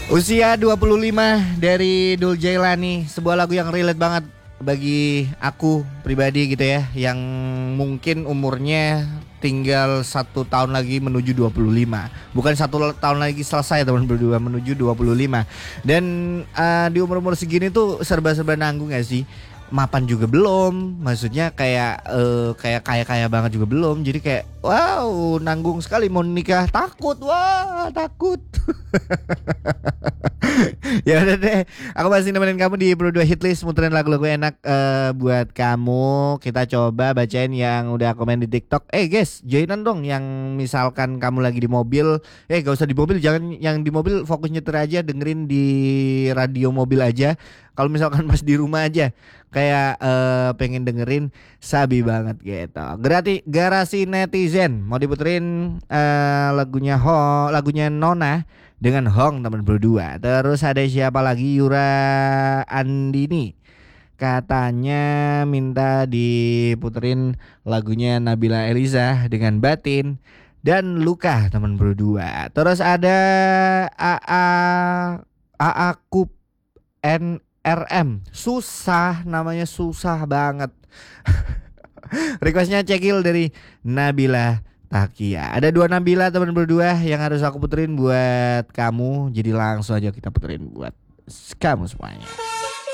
Usia 25 dari Dul Jailani, sebuah lagu yang relate banget bagi aku pribadi gitu ya, yang mungkin umurnya tinggal 1 tahun lagi menuju 25. Bukan 1 tahun lagi selesai teman berdua, menuju 25. Dan di umur-umur segini tuh serba-serba nanggung gak sih? Mapan juga belum, maksudnya kayak kayak kaya banget juga belum. Jadi kayak wow, nanggung sekali mau nikah, takut, wah takut. Ya udah deh, aku masih nemenin kamu di Pro 2 Hitlist, muterin lagu-lagu enak buat kamu. Kita coba bacain yang udah komen di TikTok. Guys, joinan dong yang misalkan kamu lagi di mobil. Gak usah di mobil, jangan yang di mobil, fokus nyetir aja, dengerin di radio mobil aja. Kalau misalkan pas di rumah aja kayak pengen dengerin sabi banget gitu. Garasi netizen mau diputerin lagunya Nona dengan Hong teman berdua. Terus ada siapa lagi? Yura Andini katanya minta diputerin lagunya Nabila Eliza dengan Batin dan Luka teman berdua. Terus ada AA Kup NRM, susah namanya, susah banget. Requestnya cekil dari Nabila Takia. Ada 2 Nabila teman berdua yang harus aku puterin buat kamu. Jadi langsung aja kita puterin buat kamu semuanya.